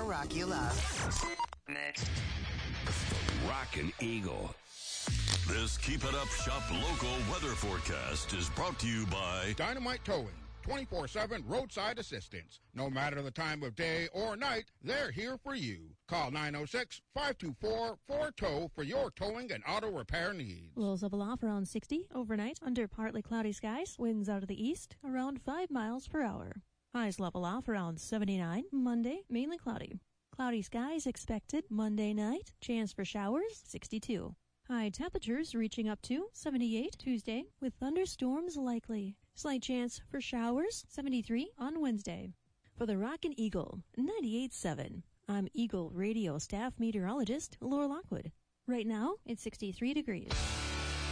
more rock you love. Next. Rockin' Eagle. This Keep It Up Shop local weather forecast is brought to you by Dynamite Towing. 24/7 roadside assistance. No matter the time of day or night, they're here for you. Call 906-524-4TOW for your towing and auto repair needs. Lows level off around 60 overnight under partly cloudy skies. Winds out of the east around 5 miles per hour. Highs level off around 79. Monday, mainly cloudy. Cloudy skies expected Monday night. Chance for showers, 62. High temperatures reaching up to 78 Tuesday with thunderstorms likely. Slight chance for showers, 73 on Wednesday. For the Rockin' Eagle, 98.7. I'm Eagle Radio staff meteorologist Laura Lockwood. Right now, it's 63 degrees.